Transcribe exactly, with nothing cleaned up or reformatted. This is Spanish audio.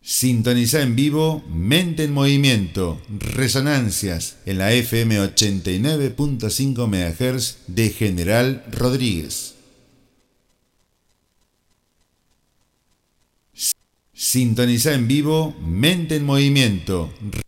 Sintoniza en vivo Mente en Movimiento, Resonancias, en la F M ochenta y nueve punto cinco megahertz de General Rodríguez. Sintoniza en vivo Mente en Movimiento,